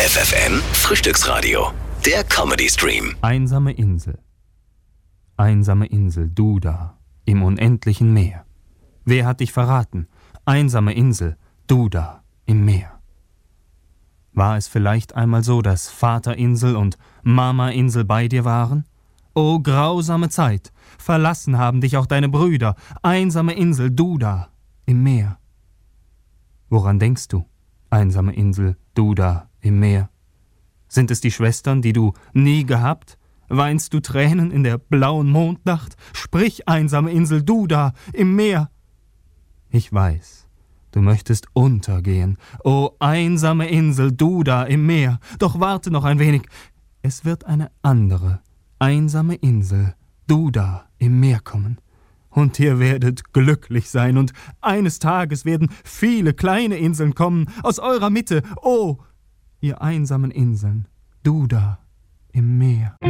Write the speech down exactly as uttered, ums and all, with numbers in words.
F F M Frühstücksradio, der Comedy-Stream. Einsame Insel. Einsame Insel, du da, im unendlichen Meer. Wer hat dich verraten? Einsame Insel, du da, im Meer. War es vielleicht einmal so, dass Vaterinsel und Mama-Insel bei dir waren? O grausame Zeit, verlassen haben dich auch deine Brüder, einsame Insel, du da, im Meer. Woran denkst du, einsame Insel, du da, im Meer? Sind es die Schwestern, die du nie gehabt? Weinst du Tränen in der blauen Mondnacht? Sprich, einsame Insel, du da, im Meer. Ich weiß, du möchtest untergehen, o einsame Insel, du da, im Meer. Doch warte noch ein wenig, es wird eine andere, einsame Insel, du da, im Meer kommen. Und ihr werdet glücklich sein, und eines Tages werden viele kleine Inseln kommen aus eurer Mitte, o ihr einsamen Inseln, du da, im Meer.